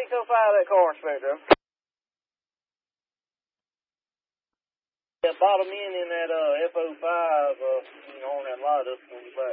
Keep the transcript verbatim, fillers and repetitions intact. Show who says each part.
Speaker 1: six oh five, that car inspector. Yeah, bottom end in that uh, F oh five, uh, you know, on that lot up when you back.